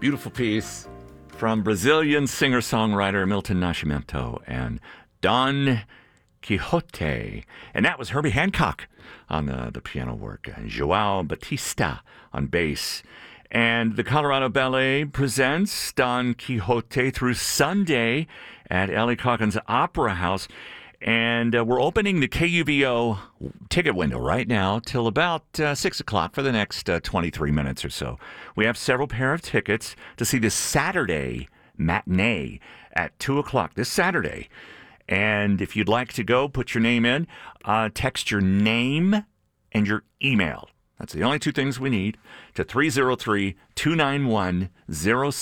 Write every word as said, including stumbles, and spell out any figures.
beautiful piece from Brazilian singer-songwriter Milton Nascimento and Don Quixote. And that was Herbie Hancock on the, the piano work, and Joao Batista on bass. And the Colorado Ballet presents Don Quixote through Sunday at Ellie Calkins Opera House. And uh, we're opening the K U V O ticket window right now till about uh, six o'clock for the next uh, twenty-three minutes or so. We have several pair of tickets to see this Saturday matinee at two o'clock this Saturday. And if you'd like to go, put your name in, uh, text your name and your email. That's the only two things we need to three oh three, two nine one, oh